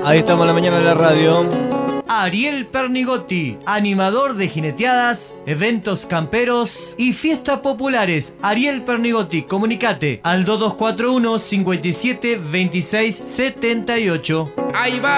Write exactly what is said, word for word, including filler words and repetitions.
Ahí estamos en la mañana de la radio. Ariel Pernigotti, animador de jineteadas, eventos camperos y fiestas populares. Ariel Pernigotti, comunicate al dos dos cuatro uno, cinco siete, dos seis siete ocho. Ahí va.